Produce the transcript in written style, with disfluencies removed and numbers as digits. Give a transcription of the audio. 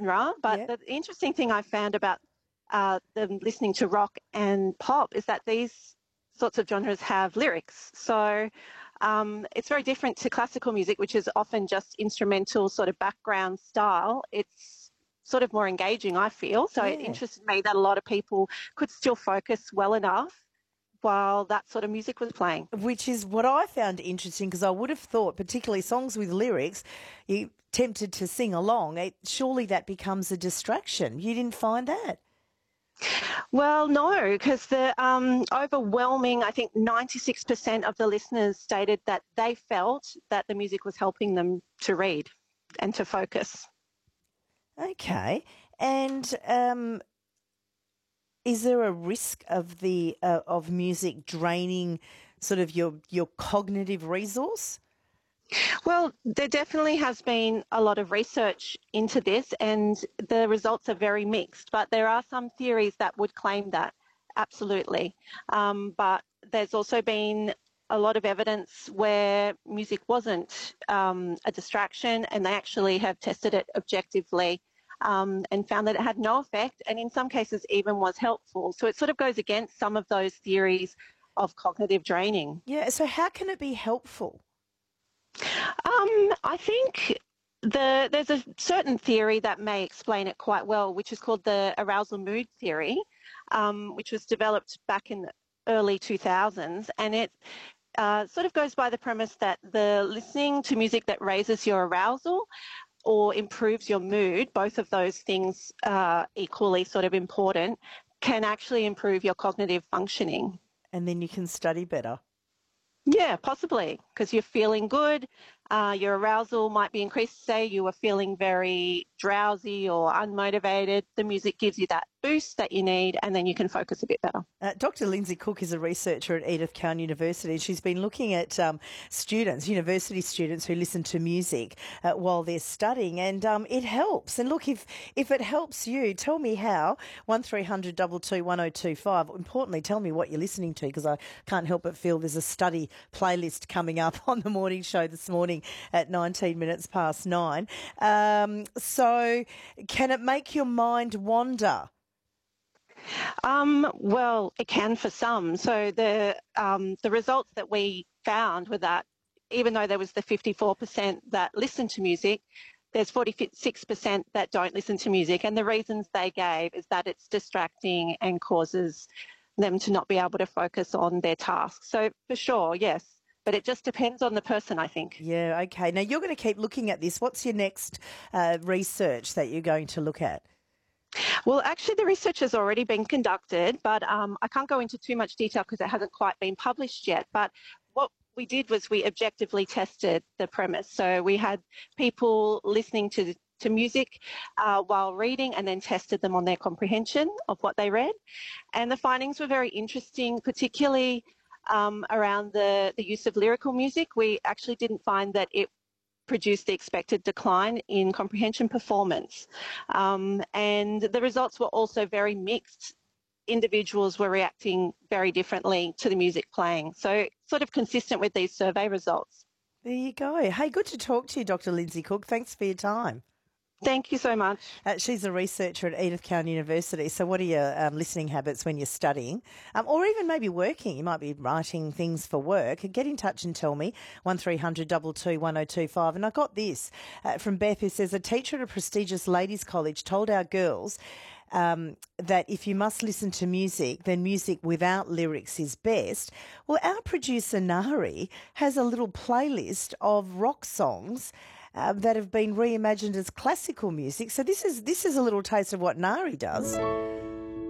genre, but Yeah. the interesting thing I found about them listening to rock and pop is that these sorts of genres have lyrics. So it's very different to classical music, which is often just instrumental sort of background style. It's sort of more engaging, I feel. So it Yeah. interested me that a lot of people could still focus well enough while that sort of music was playing. Which is what I found interesting, because I would have thought, particularly songs with lyrics, you tempted to sing along. Surely that becomes a distraction. You didn't find that? Well, no, because the overwhelming, I think 96% of the listeners stated that they felt that the music was helping them to read and to focus. Okay. And is there a risk of the of music draining sort of your cognitive resource? Well, there definitely has been a lot of research into this, and the results are very mixed. But there are some theories that would claim that, absolutely. But there's also been a lot of evidence where music wasn't a distraction, and they actually have tested it objectively and found that it had no effect, and in some cases even was helpful. So it sort of goes against some of those theories of cognitive draining. Yeah. So how can it be helpful? I think there's a certain theory that may explain it quite well, which is called the arousal mood theory, which was developed back in the early 2000s. And it sort of goes by the premise that the listening to music that raises your arousal or improves your mood, both of those things are equally sort of important, can actually improve your cognitive functioning. And then you can study better. Yeah, possibly, because you're feeling good. Your arousal might be increased. Say you were feeling very drowsy or unmotivated. The music gives you that boost that you need, and then you can focus a bit better. Dr. Lindsay Cook is a researcher at Edith Cowan University. She's been looking at students, university students who listen to music while they're studying, and it helps. And look, if it helps you, tell me how. 1300 222 1025. Importantly, tell me what you're listening to, because I can't help but feel there's a study playlist coming up on the morning show this morning at 19 minutes past 9. So can it make your mind wander? Well, it can for some. So the results that we found were that even though there was the 54% that listen to music, there's 46% that don't listen to music. And the reasons they gave is that it's distracting and causes them to not be able to focus on their tasks. So for sure, yes. But it just depends on the person, I think. Yeah, okay. Now, you're going to keep looking at this. What's your next research that you're going to look at? Well, actually, the research has already been conducted, but I can't go into too much detail because it hasn't quite been published yet. But what we did was we objectively tested the premise. So we had people listening to music while reading and then tested them on their comprehension of what they read. And the findings were very interesting, particularly around the use of lyrical music. We actually didn't find that it produced the expected decline in comprehension performance. And the results were also very mixed. Individuals were reacting very differently to the music playing. So sort of consistent with these survey results. There you go. Hey, good to talk to you, Dr. Lindsay Cook. Thanks for your time. Thank you so much. She's a researcher at Edith Cowan University. So what are your listening habits when you're studying or even maybe working? You might be writing things for work. Get in touch and tell me, 1300 222 1025. And I got this from Beth, who says, a teacher at a prestigious ladies' college told our girls that if you must listen to music, then music without lyrics is best. Well, our producer, Nari, has a little playlist of rock songs that have been reimagined as classical music. So this is a little taste of what Nari does.